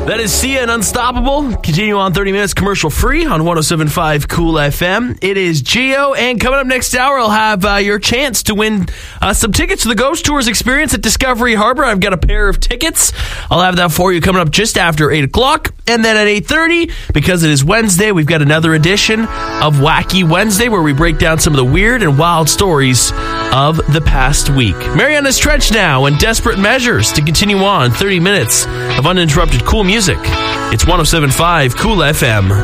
That is Sia and Unstoppable. Continue on 30 minutes commercial free on 107.5 Cool FM. It is Geo, and coming up next hour, I'll have your chance to win some tickets to the Ghost Tours experience at Discovery Harbor. I've got a pair of tickets. I'll have that for you coming up just after 8 o'clock. And then at 8:30, because it is Wednesday, we've got another edition of Wacky Wednesday where we break down some of the weird and wild stories of the past week. Mariana's Trench now and Desperate Measures to continue on 30 minutes of uninterrupted cool music. It's 107.5 Cool FM.